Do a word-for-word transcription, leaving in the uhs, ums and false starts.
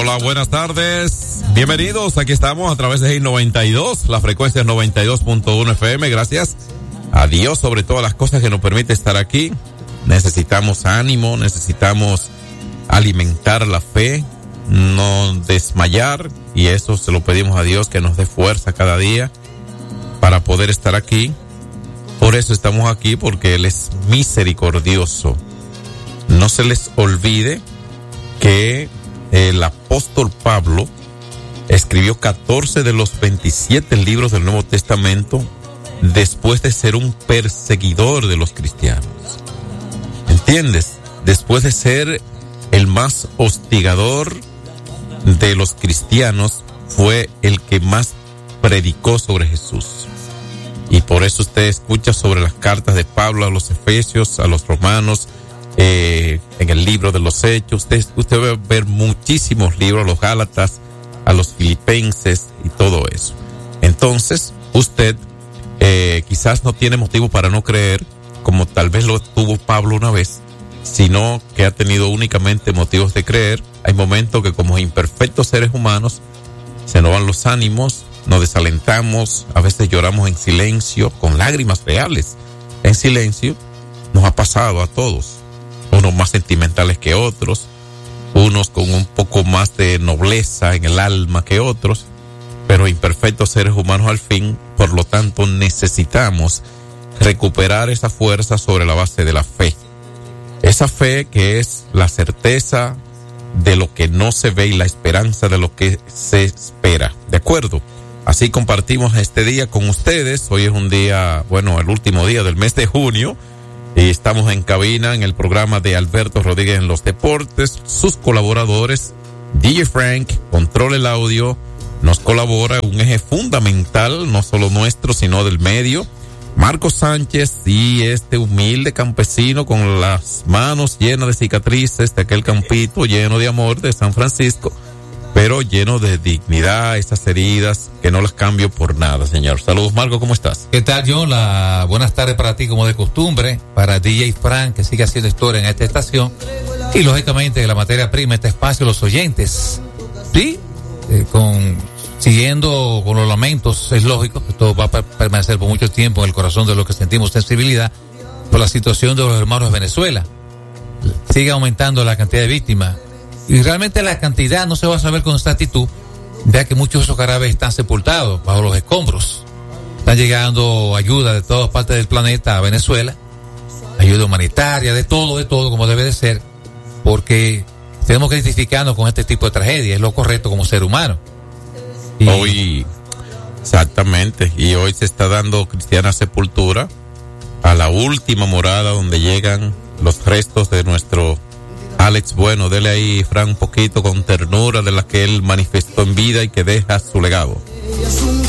Hola, buenas tardes. Bienvenidos. Aquí estamos a través de noventa y dos. La frecuencia es noventa y dos punto uno F M. Gracias a Dios sobre todas las cosas que nos permite estar aquí. Necesitamos ánimo, necesitamos alimentar la fe, no desmayar, y eso se lo pedimos a Dios, que nos dé fuerza cada día para poder estar aquí. Por eso estamos aquí, porque Él es misericordioso. No se les olvide que el apóstol Pablo escribió catorce de los veintisiete libros del Nuevo Testamento después de ser un perseguidor de los cristianos. ¿Entiendes? Después de ser el más hostigador de los cristianos, fue el que más predicó sobre Jesús. Y por eso usted escucha sobre las cartas de Pablo a los Efesios, a los Romanos, eh, en el libro de los Hechos. Usted, usted va a ver muchísimos libros, a los Gálatas, a los Filipenses y todo eso. Entonces, usted eh, quizás no tiene motivo para no creer, como tal vez lo tuvo Pablo una vez, sino que ha tenido únicamente motivos de creer. Hay momentos que, como imperfectos seres humanos, se nos van los ánimos, nos desalentamos, a veces lloramos en silencio, con lágrimas reales, en silencio. Nos ha pasado a todos, unos más sentimentales que otros, unos con un poco más de nobleza en el alma que otros, pero imperfectos seres humanos al fin. Por lo tanto, necesitamos recuperar esa fuerza sobre la base de la fe. Esa fe que es la certeza de lo que no se ve y la esperanza de lo que se espera. ¿De acuerdo? Así compartimos este día con ustedes. Hoy es un día, bueno, el último día del mes de junio, y estamos en cabina en el programa de Alberto Rodríguez en los deportes. Sus colaboradores, D J Frank, controla el audio, nos colabora, un eje fundamental, no solo nuestro, sino del medio, Marcos Sánchez, y este humilde campesino con las manos llenas de cicatrices de aquel campito lleno de amor de San Francisco, pero lleno de dignidad, esas heridas que no las cambio por nada, señor. Saludos, Marco, ¿cómo estás? ¿Qué tal, John? La buenas tardes para ti, como de costumbre, para D J Frank, que sigue haciendo historia en esta estación, y lógicamente la materia prima, este espacio, los oyentes, sí, eh, con siguiendo con los lamentos. Es lógico que esto va a permanecer por mucho tiempo en el corazón de los que sentimos sensibilidad por la situación de los hermanos de Venezuela. Sigue aumentando la cantidad de víctimas, y realmente la cantidad no se va a saber con exactitud, ya que muchos de esos cadáveres están sepultados bajo los escombros. Están llegando ayuda de todas partes del planeta a Venezuela, ayuda humanitaria, de todo, de todo, como debe de ser, porque tenemos que identificarnos con este tipo de tragedia, es lo correcto como ser humano. Y hoy, exactamente, y hoy se está dando cristiana sepultura a la última morada donde llegan los restos de nuestro Alex Bueno. Dele ahí, Fran, un poquito con ternura de la que él manifestó en vida y que deja su legado.